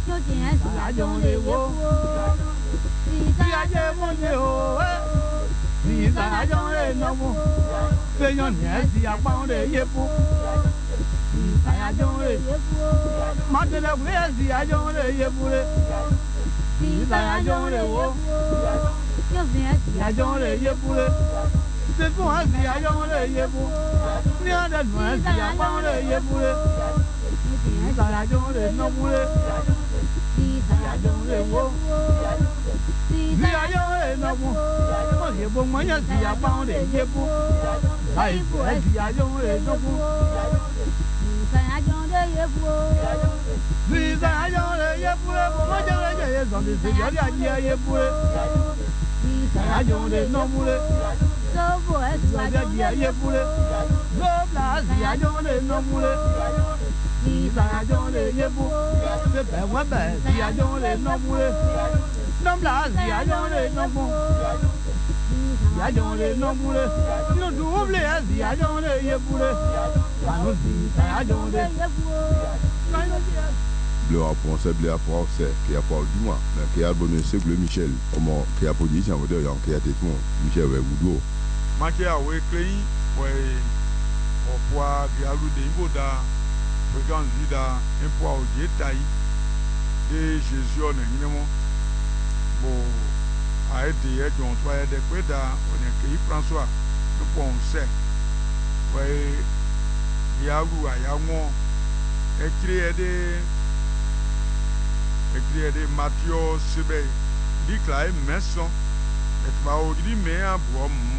C'est pour un ziayon le yebu. Ni a de noix ziayon le yebu. Ziayon le nomule. Ziayon le wo. Ziayon le nomu. Mo yebu mo ya ziayon le yebu. Ai bo ziayon le nomu. Ziayon le yebu. Ziayon le yebu. Mo je le ye zo de ziayon le yebu. Ziayon le nomule. Le français, le français, qui a parlé du mois, qui a abonné ce que Michel, qui a produit, qui a été Michel Weboudo. Maki awe klei we opwa bialu de iboda fréquence vida impwa ojetai de Jésus on enimo bo aide e jon to e de kweda on kei François no pon se we bialu ayawo e kire de Matthieu Sebe dikla e meson et ba odiri me abo